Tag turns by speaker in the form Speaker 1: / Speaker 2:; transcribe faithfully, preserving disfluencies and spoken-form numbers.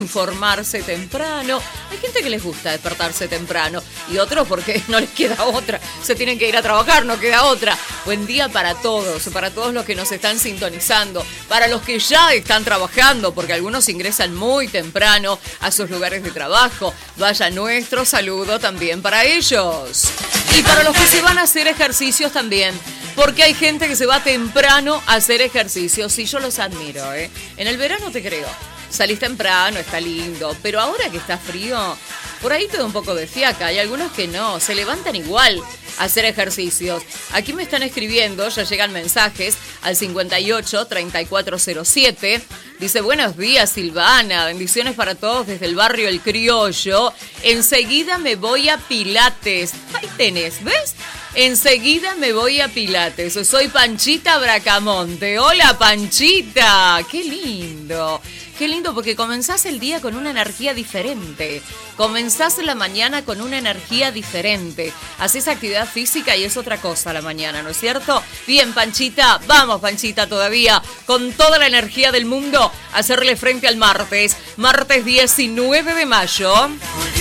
Speaker 1: informarse temprano. Hay gente que les gusta despertarse temprano y otros porque no les queda otra. Se tienen que ir a trabajar, no queda otra. Buen día para todos, para todos los que nos están sintonizando, para los que ya están trabajando, porque algunos ingresan muy temprano a sus lugares de trabajo. Vaya nuestro saludo también para ellos. Y para los que se van a hacer ejercicios también, porque hay gente que se va temprano a hacer ejercicios. Sí, yo los admiro, ¿eh? En el verano te creo. Salís temprano, está lindo, pero ahora que está frío, por ahí te da un poco de fiaca. Hay algunos que no, se levantan igual a hacer ejercicios. Aquí me están escribiendo, ya llegan mensajes al cincuenta y ocho, treinta y cuatro cero siete. Dice, buenos días Silvana, bendiciones para todos desde el barrio El Criollo. Enseguida me voy a Pilates. Ahí tenés, ¿ves? Enseguida me voy a Pilates. Soy Panchita Bracamonte. Hola Panchita, qué lindo. Qué lindo porque comenzás el día con una energía diferente. Comenzás la mañana con una energía diferente. Haces actividad física y es otra cosa la mañana, ¿no es cierto? Bien, Panchita, vamos, Panchita, todavía con toda la energía del mundo a hacerle frente al martes. Martes diecinueve de mayo.